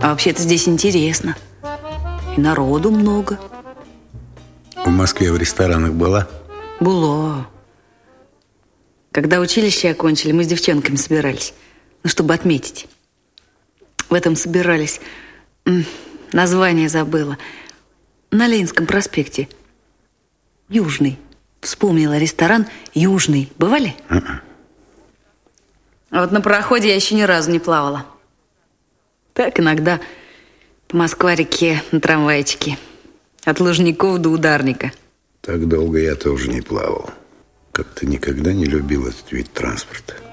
А вообще-то здесь интересно. И народу много. В Москве в ресторанах была? Было. Когда училище окончили, мы с девчонками собирались. Ну, чтобы отметить. В этом собирались. Название забыла. На Ленинском проспекте. Южный. Вспомнила ресторан Южный. Бывали? А вот на пароходе я еще ни разу не плавала. Так иногда по Москва-реке на трамвайчике. От Лужников до Ударника. Так долго я тоже не плавал. Как-то никогда не любил этот вид транспорта.